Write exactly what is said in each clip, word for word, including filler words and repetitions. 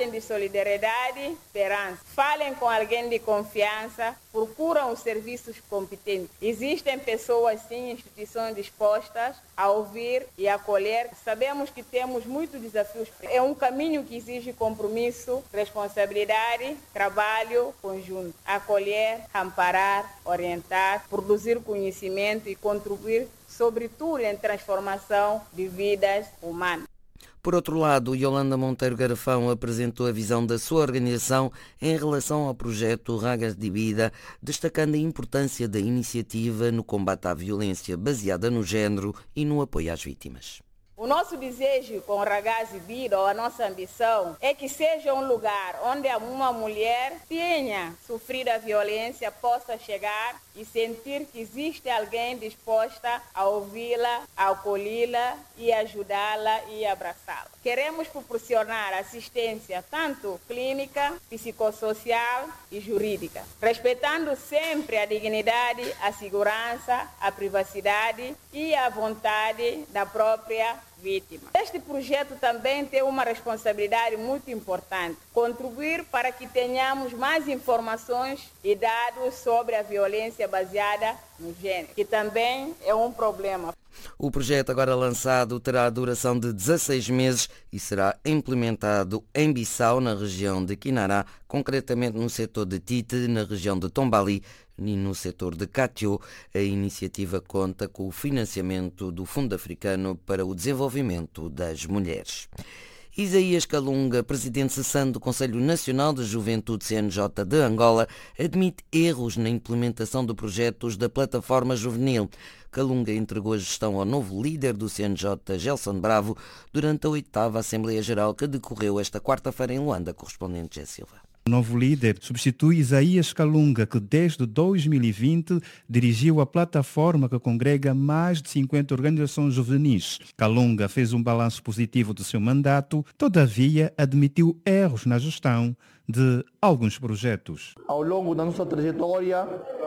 marchem de solidariedade e esperança. Falem com alguém de confiança, procuram os serviços competentes. Existem pessoas, sim, instituições dispostas a ouvir e acolher. Sabemos que temos muitos desafios. É um caminho que exige compromisso, responsabilidade, trabalho conjunto. Acolher, amparar, orientar, produzir conhecimento e contribuir, sobretudo, em transformação de vidas humanas. Por outro lado, Yolanda Monteiro Garrafão apresentou a visão da sua organização em relação ao projeto Ragas de Vida, destacando a importância da iniciativa no combate à violência baseada no género e no apoio às vítimas. O nosso desejo com Ragas de Vida, ou a nossa ambição, é que seja um lugar onde uma mulher tenha sofrido a violência, possa chegar e sentir que existe alguém disposta a ouvi-la, a acolhê-la e ajudá-la e abraçá-la. Queremos proporcionar assistência tanto clínica, psicossocial e jurídica, respeitando sempre a dignidade, a segurança, a privacidade e a vontade da própria vítima. Este projeto também tem uma responsabilidade muito importante: contribuir para que tenhamos mais informações e dados sobre a violência baseada no gênero, que também é um problema. O projeto, agora lançado, terá a duração de dezasseis meses e será implementado em Bissau, na região de Quinará, concretamente no setor de Tite, na região de Tombali, e no setor de Catió. A iniciativa conta com o financiamento do Fundo Africano para o Desenvolvimento das Mulheres. Isaías Calunga, presidente cessante do Conselho Nacional de Juventude C N J de Angola, admite erros na implementação de projetos da plataforma juvenil. Calunga entregou a gestão ao novo líder do C N J, Gelson Bravo, durante a oitava Assembleia Geral que decorreu esta quarta-feira em Luanda. Correspondente José Silva. O novo líder substitui Isaías Calunga, que desde dois mil e vinte dirigiu a plataforma que congrega mais de cinquenta organizações juvenis. Calunga fez um balanço positivo do seu mandato, todavia admitiu erros na gestão de alguns projetos. Ao longo da nossa trajetória,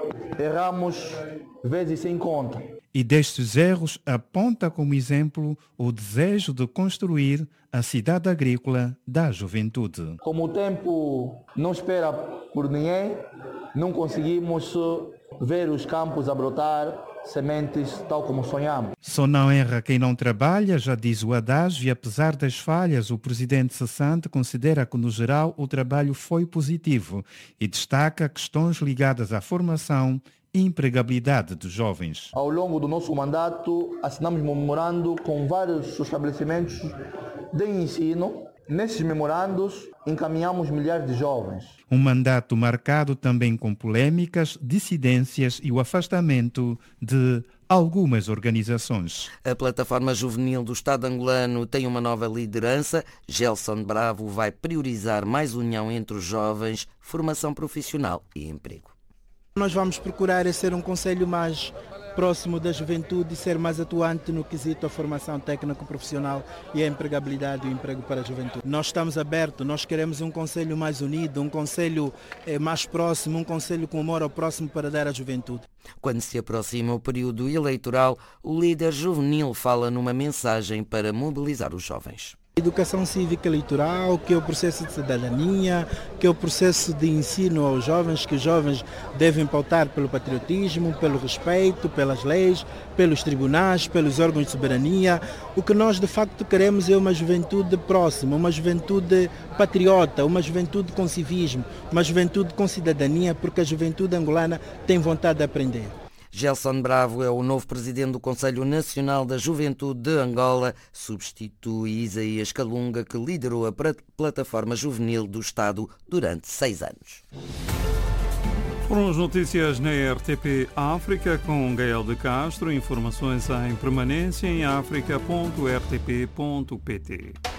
erramos vezes sem conta. E destes erros aponta como exemplo o desejo de construir a cidade agrícola da juventude. Como o tempo não espera por ninguém, não conseguimos ver os campos a brotar sementes tal como sonhamos. Só não erra quem não trabalha, já diz o adágio, e apesar das falhas, o presidente cessante considera que, no geral, o trabalho foi positivo e destaca questões ligadas à formação e empregabilidade dos jovens. Ao longo do nosso mandato, assinamos memorando com vários estabelecimentos de ensino. Nesses memorandos, encaminhamos milhares de jovens. Um mandato marcado também com polêmicas, dissidências e o afastamento de algumas organizações. A plataforma juvenil do Estado angolano tem uma nova liderança. Gelson Bravo vai priorizar mais união entre os jovens, formação profissional e emprego. Nós vamos procurar ser um conselho mais próximo da juventude e ser mais atuante no quesito a formação técnico-profissional e a empregabilidade e o emprego para a juventude. Nós estamos abertos, nós queremos um conselho mais unido, um conselho mais próximo, um conselho com amor ao próximo para dar à juventude. Quando se aproxima o período eleitoral, o líder juvenil fala numa mensagem para mobilizar os jovens. Educação cívica eleitoral, que é o processo de cidadania, que é o processo de ensino aos jovens, que os jovens devem pautar pelo patriotismo, pelo respeito, pelas leis, pelos tribunais, pelos órgãos de soberania. O que nós de facto queremos é uma juventude próxima, uma juventude patriota, uma juventude com civismo, uma juventude com cidadania, porque a juventude angolana tem vontade de aprender. Gelson Bravo é o novo presidente do Conselho Nacional da Juventude de Angola, substitui Isaías Calunga, que liderou a plataforma juvenil do Estado durante seis anos. Foram as notícias na R T P África com Gael de Castro. Informações em permanência em africa ponto r t p ponto p t.